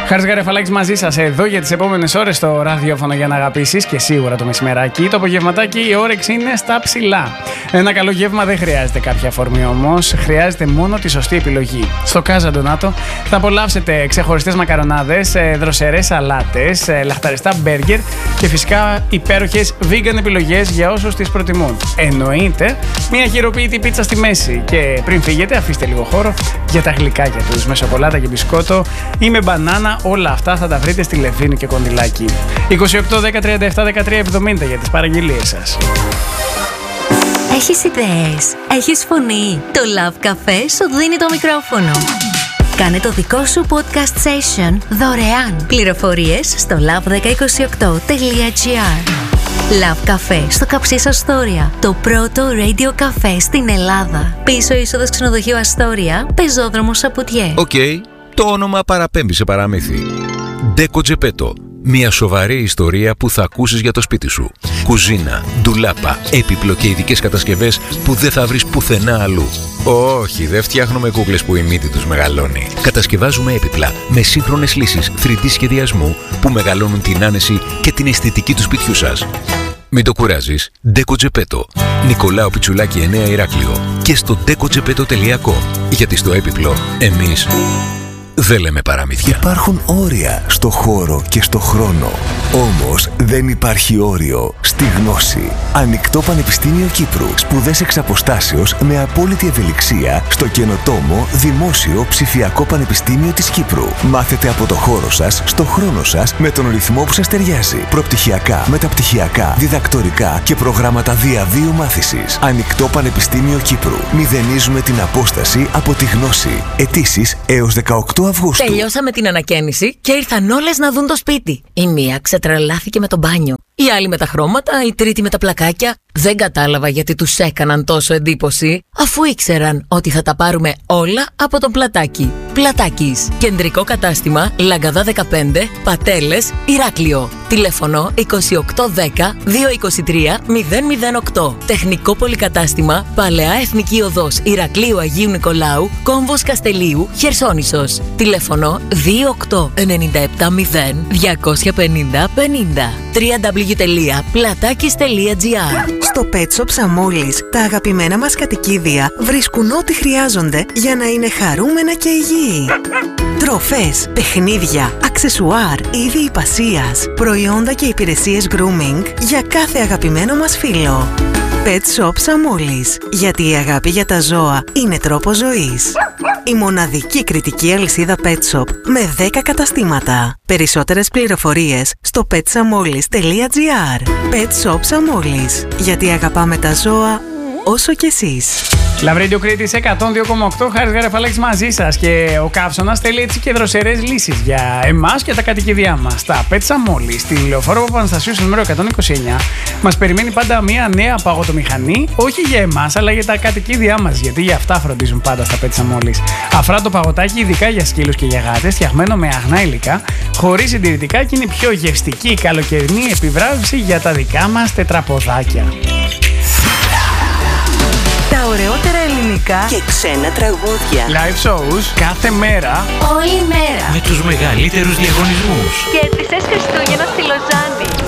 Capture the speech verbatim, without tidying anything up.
Χάρης Γαρεφαλάκης μαζί σας εδώ για τις επόμενες ώρες στο ραδιόφωνο για να αγαπήσεις και σίγουρα το μεσημεράκι. Το απογευματάκι η όρεξη είναι στα ψηλά. Ένα καλό γεύμα δεν χρειάζεται κάποια αφορμή όμως, χρειάζεται μόνο τη σωστή επιλογή. Στο Casa Donato θα απολαύσετε ξεχωριστές μακαρονάδες, δροσερές σαλάτες, λαχταριστά μπέργκερ και φυσικά υπέροχες vegan επιλογές για όσους τις προτιμούν. Εννοείται μια χειροποίητη πίτσα στη μέση και πριν φύγετε αφήστε λίγο χώρο για τα γλυκάκια τους με σοκολάτα και μπισκότο ή με μπανάνα. Όλα αυτά θα τα βρείτε στη Λεβίνη και Κονδυλάκη. είκοσι οκτώ δέκα τριάντα επτά δεκατρία εβδομήντα για τις παραγγελίες σας. Έχεις ιδέες, έχεις φωνή. Το Love Café σου δίνει το μικρόφωνο. Κάνε το δικό σου podcast session δωρεάν. Πληροφορίες στο λαβ ένα μηδέν δύο οκτώ τελεία τζι άρ. Love Café στο Καψής Αστόρια. Το πρώτο radio cafe στην Ελλάδα. Πίσω είσοδος ξενοδοχείου Αστόρια, πεζόδρομος Σαπουτιέ. Οκ. Okay. Το όνομα παραπέμπει σε παραμύθι. Ντέκο Τζεπέτο. Μια σοβαρή ιστορία που θα ακούσεις για το σπίτι σου. Κουζίνα, ντουλάπα, έπιπλο και ειδικές κατασκευές που δεν θα βρεις πουθενά αλλού. Όχι, δεν φτιάχνουμε κούκλες που η μύτη τους μεγαλώνει. Κατασκευάζουμε έπιπλα με σύγχρονες λύσεις θρι ντι σχεδιασμού που μεγαλώνουν την άνεση και την αισθητική του σπιτιού σας. Μην το κουράζεις. Ντέκο Τζεπέτο. Νικολάου Πιτσουλάκη εννέα Ηράκλειο. Και στο ντέκο τζεπέτο τελεία κομ. Γιατί στο έπιπλο εμείς δεν λέμε παραμύθια. Υπάρχουν όρια στο χώρο και στο χρόνο. Όμως δεν υπάρχει όριο στη γνώση. Ανοιχτό Πανεπιστήμιο Κύπρου. Σπουδές εξ αποστάσεως με απόλυτη ευελιξία στο καινοτόμο Δημόσιο Ψηφιακό Πανεπιστήμιο της Κύπρου. Μάθετε από το χώρο σας, στο χρόνο σας, με τον ρυθμό που σας ταιριάζει. Προπτυχιακά, μεταπτυχιακά, διδακτορικά και προγράμματα διαβίου μάθησης. Ανοιχτό Πανεπιστήμιο Κύπρου. Μηδενίζουμε την απόσταση από τη γνώση. Αιτήσεις έως δεκαοκτώ Αυγούστου. Τελειώσαμε την ανακαίνιση και ήρθαν όλες να δουν το σπίτι. Η μία ξετρελάθηκε με το μπάνιο, η άλλη με τα χρώματα, η τρίτη με τα πλακάκια. Δεν κατάλαβα γιατί τους έκαναν τόσο εντύπωση, αφού ήξεραν ότι θα τα πάρουμε όλα από τον Πλατάκι. Πλατάκης. Κεντρικό κατάστημα Λαγκαδά δεκαπέντε, Πατέλες, Ηράκλειο. Τηλέφωνο είκοσι οκτώ δέκα διακόσια είκοσι τρία μηδέν μηδέν οκτώ. Τεχνικό πολυκατάστημα Παλαιά Εθνική Οδός Ηρακλείου Αγίου Νικολάου, Κόμβος Καστελίου, Χερσόνησος. Τηλέφωνο δύο οκτώ εννιά επτά μηδέν διακόσια πενήντα πενήντα. double-u double-u double-u τελεία πλατάκης τελεία τζι άρ. Στο Pet Shop Σαμόλης, τα αγαπημένα μας κατοικίδια βρίσκουν ό,τι χρειάζονται για να είναι χαρούμενα και υγιή. Τροφές, παιχνίδια, αξεσουάρ, είδη υπασίας, προϊόντα και υπηρεσίες grooming για κάθε αγαπημένο μας φίλο. Pet Shop Σαμόλης, γιατί η αγάπη για τα ζώα είναι τρόπος ζωής. Η μοναδική κριτική αλυσίδα Pet Shop με δέκα καταστήματα. Περισσότερες πληροφορίες στο πετ σαμόλης τελεία τζι άρ. Pet Shop Σαμόλης, γιατί αγαπάμε τα ζώα όσο κι εσείς. Love Radio Κρήτης εκατόν δύο κόμμα οκτώ, Χάρης Γαρεφαλάκης μαζί σας και ο Καύσωνας θέλει έτσι και δροσερές λύσεις για εμάς και τα κατοικίδια μας. Στα Pet Σαμόλη, στην Λεωφόρο Παπαναστασίου στο νούμερο εκατόν είκοσι εννιά, μας περιμένει πάντα μια νέα παγωτομηχανή, όχι για εμάς αλλά για τα κατοικίδια μας, γιατί για αυτά φροντίζουν πάντα στα Pet Σαμόλη. Αφράτο παγωτάκι, ειδικά για σκύλους και για γάτες, φτιαγμένο με αγνά υλικά, χωρίς συντηρητικά και είναι πιο γευστική καλοκαιρινή επιβράβευση για τα δικά μας τετραποδάκια. Τα ωραιότερα ελληνικά και ξένα τραγούδια. Live shows κάθε μέρα, Όλη μέρα. με τους μεγαλύτερους διαγωνισμούς. Και τις Χριστούγεννα στη Λοζάνη.